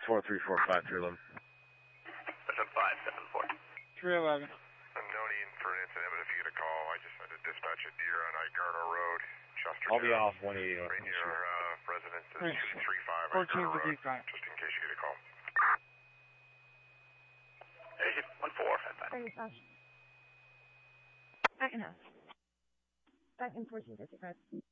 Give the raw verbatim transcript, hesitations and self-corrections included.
four three four five three eleven. That's five seven four. three eleven. I'm no need for an incident, but if you get a call, I just had to dispatch a deer on Igarno Road, Chester. I'll be off one eighty. Right near uh, residence is Right. two three five fourteen Igarno Road, fifty-five. just in case you get a call. Hey, one four five five. Very fast. Back in house. Back in fourteen fifty-five.